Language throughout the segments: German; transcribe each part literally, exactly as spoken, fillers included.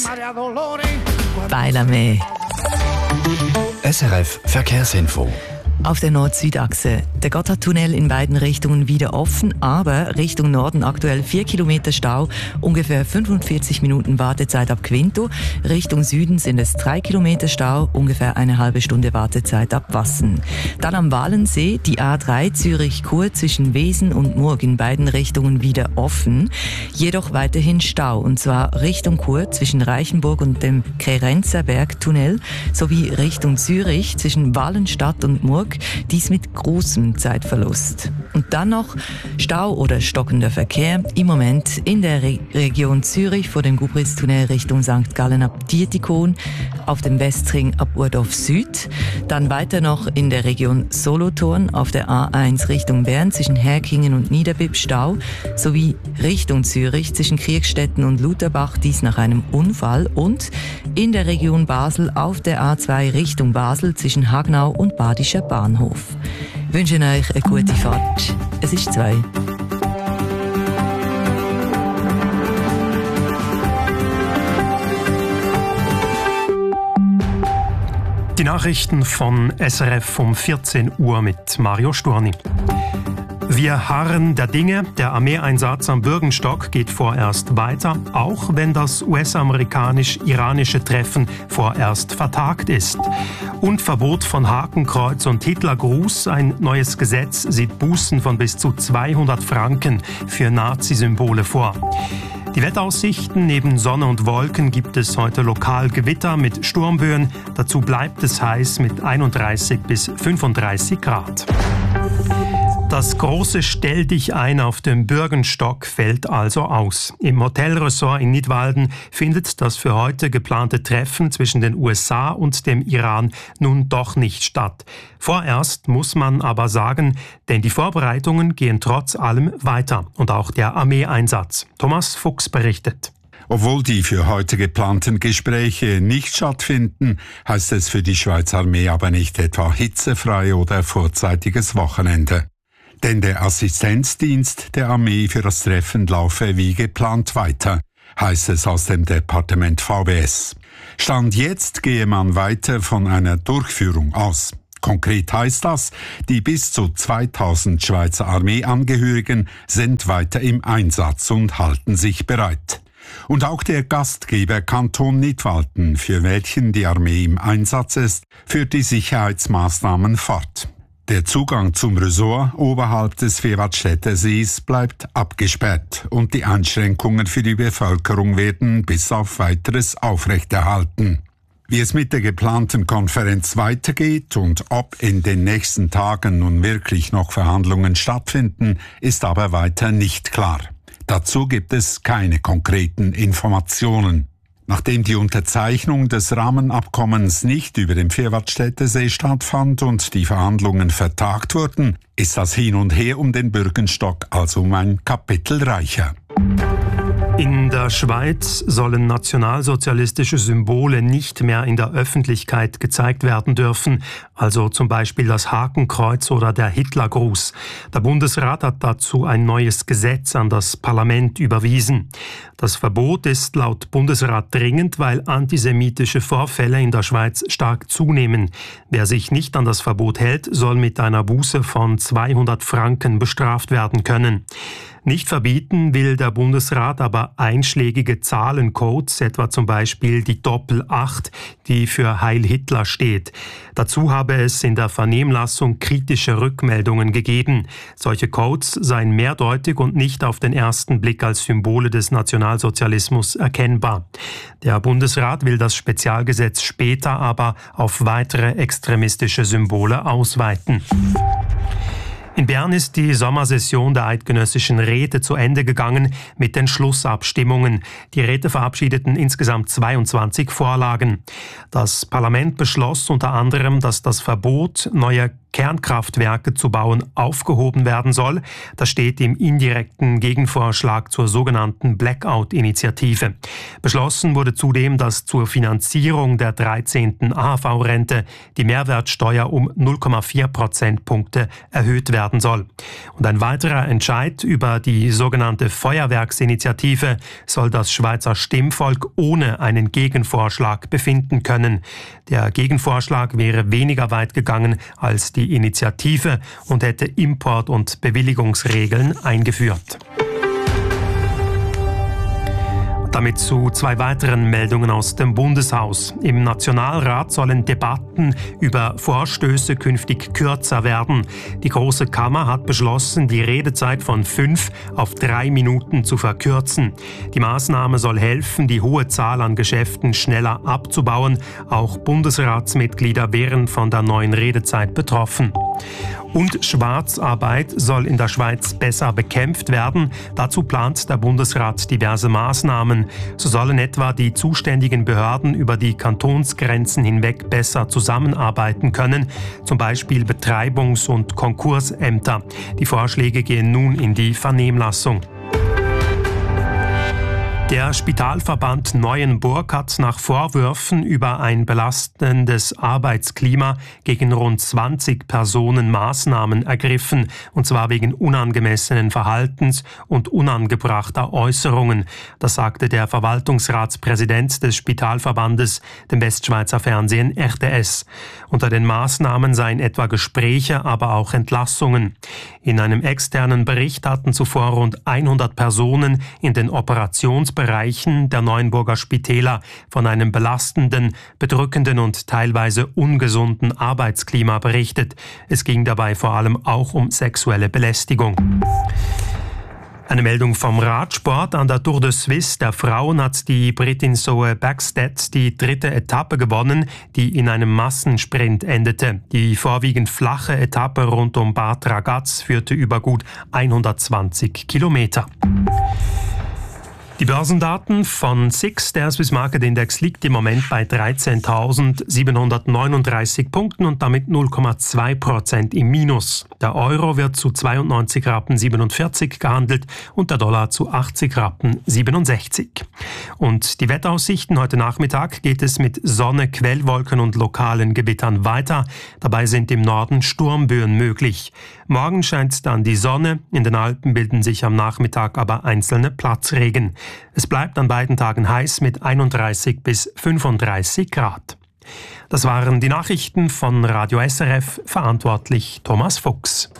Bailame. S R F Verkehrsinfo. Auf der Nord-Süd-Achse. Der Gotthardtunnel in beiden Richtungen wieder offen, aber Richtung Norden aktuell vier Kilometer Stau, ungefähr fünfundvierzig Minuten Wartezeit ab Quinto. Richtung Süden sind es drei Kilometer Stau, ungefähr eine halbe Stunde Wartezeit ab Wassen. Dann am Walensee die A drei Zürich-Chur zwischen Wesen und Murg in beiden Richtungen wieder offen, jedoch weiterhin Stau, und zwar Richtung Chur zwischen Reichenburg und dem Krerenzer Bergtunnel sowie Richtung Zürich zwischen Walenstadt und Murg, dies mit großem Zeitverlust. Und dann noch Stau oder stockender Verkehr im Moment in der Re- Region Zürich vor dem Gubristunnel Richtung Sankt Gallen ab Dietikon, auf dem Westring ab Urdorf Süd, dann weiter noch in der Region Solothurn auf der A eins Richtung Bern zwischen Herkingen und Niederbipp Stau, sowie Richtung Zürich zwischen Kriegstetten und Lutherbach, dies nach einem Unfall, und in der Region Basel auf der A zwei Richtung Basel zwischen Hagnau und Badischer Bahnhof. Ich wünsche euch eine gute Fahrt. Es ist zwei. Die Nachrichten von S R F um vierzehn Uhr mit Mario Sturni. Wir harren der Dinge. Der Armeeeinsatz am Bürgenstock geht vorerst weiter, auch wenn das U S-amerikanisch-iranische Treffen vorerst vertagt ist. Und Verbot von Hakenkreuz und Hitlergruß. Ein neues Gesetz sieht Bußen von bis zu zweihundert Franken für Nazi-Symbole vor. Die Wetteraussichten: neben Sonne und Wolken gibt es heute lokal Gewitter mit Sturmböen. Dazu bleibt es heiß mit einunddreißig bis fünfunddreißig Grad. Das große Stell dich ein auf dem Bürgenstock fällt also aus. Im Hotelressort in Nidwalden findet das für heute geplante Treffen zwischen den U S A und dem Iran nun doch nicht statt. Vorerst muss man aber sagen, denn die Vorbereitungen gehen trotz allem weiter und auch der Armeeeinsatz. Thomas Fuchs berichtet. Obwohl die für heute geplanten Gespräche nicht stattfinden, heißt es für die Schweizer Armee aber nicht etwa hitzefrei oder vorzeitiges Wochenende. Denn der Assistenzdienst der Armee für das Treffen laufe wie geplant weiter, heißt es aus dem Departement V B S. Stand jetzt gehe man weiter von einer Durchführung aus. Konkret heißt das, die bis zu zweitausend Schweizer Armeeangehörigen sind weiter im Einsatz und halten sich bereit. Und auch der Gastgeber Kanton Nidwalden, für welchen die Armee im Einsatz ist, führt die Sicherheitsmaßnahmen fort. Der Zugang zum Resort oberhalb des Vierwaldstätter Sees bleibt abgesperrt und die Einschränkungen für die Bevölkerung werden bis auf Weiteres aufrechterhalten. Wie es mit der geplanten Konferenz weitergeht und ob in den nächsten Tagen nun wirklich noch Verhandlungen stattfinden, ist aber weiter nicht klar. Dazu gibt es keine konkreten Informationen. Nachdem die Unterzeichnung des Rahmenabkommens nicht über den Vierwaldstätter See stattfand und die Verhandlungen vertagt wurden, ist das Hin und Her um den Bürgenstock also um ein Kapitel reicher. In der Schweiz sollen nationalsozialistische Symbole nicht mehr in der Öffentlichkeit gezeigt werden dürfen, also zum Beispiel das Hakenkreuz oder der Hitlergruß. Der Bundesrat hat dazu ein neues Gesetz an das Parlament überwiesen. Das Verbot ist laut Bundesrat dringend, weil antisemitische Vorfälle in der Schweiz stark zunehmen. Wer sich nicht an das Verbot hält, soll mit einer Buße von zweihundert Franken bestraft werden können. Nicht verbieten will der Bundesrat aber einschlägige Zahlencodes, etwa zum Beispiel die Doppel acht, die für Heil Hitler steht. Dazu habe es in der Vernehmlassung kritische Rückmeldungen gegeben. Solche Codes seien mehrdeutig und nicht auf den ersten Blick als Symbole des Nationalsozialismus erkennbar. Der Bundesrat will das Spezialgesetz später aber auf weitere extremistische Symbole ausweiten. In Bern ist die Sommersession der Eidgenössischen Räte zu Ende gegangen mit den Schlussabstimmungen. Die Räte verabschiedeten insgesamt zweiundzwanzig Vorlagen. Das Parlament beschloss unter anderem, dass das Verbot neuer Kernkraftwerke zu bauen, aufgehoben werden soll. Das steht im indirekten Gegenvorschlag zur sogenannten Blackout-Initiative. Beschlossen wurde zudem, dass zur Finanzierung der dreizehnten A H V-Rente die Mehrwertsteuer um null Komma vier Prozentpunkte erhöht werden soll. Und ein weiterer Entscheid über die sogenannte Feuerwerksinitiative soll das Schweizer Stimmvolk ohne einen Gegenvorschlag befinden können. Der Gegenvorschlag wäre weniger weit gegangen als die Initiative und hätte Import- und Bewilligungsregeln eingeführt. Damit zu zwei weiteren Meldungen aus dem Bundeshaus. Im Nationalrat sollen Debatten über Vorstöße künftig kürzer werden. Die Große Kammer hat beschlossen, die Redezeit von fünf auf drei Minuten zu verkürzen. Die Maßnahme soll helfen, die hohe Zahl an Geschäften schneller abzubauen. Auch Bundesratsmitglieder wären von der neuen Redezeit betroffen. Und Schwarzarbeit soll in der Schweiz besser bekämpft werden. Dazu plant der Bundesrat diverse Maßnahmen. So sollen etwa die zuständigen Behörden über die Kantonsgrenzen hinweg besser zusammenarbeiten können, zum Beispiel Betreibungs- und Konkursämter. Die Vorschläge gehen nun in die Vernehmlassung. Der Spitalverband Neuenburg hat nach Vorwürfen über ein belastendes Arbeitsklima gegen rund zwanzig Personen Maßnahmen ergriffen, und zwar wegen unangemessenen Verhaltens und unangebrachter Äußerungen. Das sagte der Verwaltungsratspräsident des Spitalverbandes, dem Westschweizer Fernsehen R T S. Unter den Maßnahmen seien etwa Gespräche, aber auch Entlassungen. In einem externen Bericht hatten zuvor rund hundert Personen in den Operationsbereichen der Neuenburger Spitäler von einem belastenden, bedrückenden und teilweise ungesunden Arbeitsklima berichtet. Es ging dabei vor allem auch um sexuelle Belästigung. Eine Meldung vom Radsport. An der Tour de Suisse der Frauen hat die Britin Zoe Bäckstedt die dritte Etappe gewonnen, die in einem Massensprint endete. Die vorwiegend flache Etappe rund um Bad Ragaz führte über gut hundertzwanzig Kilometer. Die Börsendaten von S I X, der Swiss Market Index, liegt im Moment bei dreizehntausendsiebenhundertneununddreißig Punkten und damit null Komma zwei Prozent im Minus. Der Euro wird zu zweiundneunzig Rappen siebenundvierzig gehandelt und der Dollar zu achtzig Rappen siebenundsechzig. Und die Wetteraussichten: heute Nachmittag geht es mit Sonne, Quellwolken und lokalen Gewittern weiter. Dabei sind im Norden Sturmböen möglich. Morgen scheint dann die Sonne, in den Alpen bilden sich am Nachmittag aber einzelne Platzregen. Es bleibt an beiden Tagen heiß mit einunddreißig bis fünfunddreißig Grad. Das waren die Nachrichten von Radio S R F, verantwortlich Thomas Fuchs.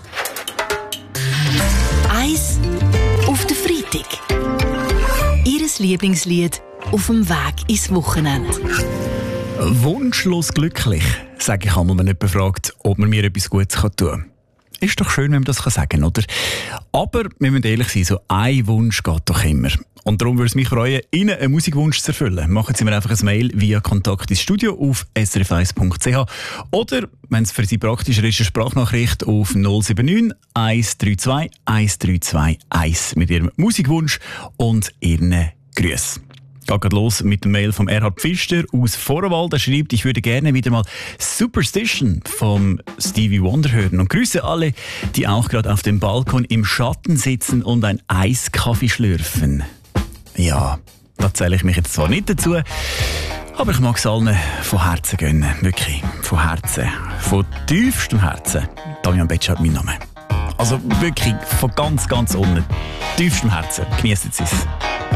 Eis auf den Freitag. Ihres Lieblingslied auf dem Weg ins Wochenende. Wunschlos glücklich, sage ich einmal, wenn jemand fragt, ob man mir etwas Gutes tun kann. Ist doch schön, wenn man das sagen kann, oder? Aber wir müssen ehrlich sein, so ein Wunsch geht doch immer. Und darum würde es mich freuen, Ihnen einen Musikwunsch zu erfüllen. Machen Sie mir einfach ein Mail via Kontakt ins Studio auf s r f eins punkt c h oder, wenn es für Sie praktischer ist, eine Sprachnachricht auf null sieben neun eins drei zwei eins drei zwei eins mit Ihrem Musikwunsch und Ihren Grüßen. Geht gerade los mit dem Mail vom Erhard Pfister aus Vorwald. Er schreibt, ich würde gerne wieder mal Superstition vom Stevie Wonder hören. Und grüße alle, die auch gerade auf dem Balkon im Schatten sitzen und ein Eiskaffee schlürfen. Ja, da zähle ich mich jetzt zwar nicht dazu, aber ich mag es allen von Herzen gönnen. Wirklich, von Herzen. Von tiefstem Herzen. Damian Betschart, mein Name. Also wirklich von ganz, ganz unten. Tiefstem Herzen. Genießen Sie es.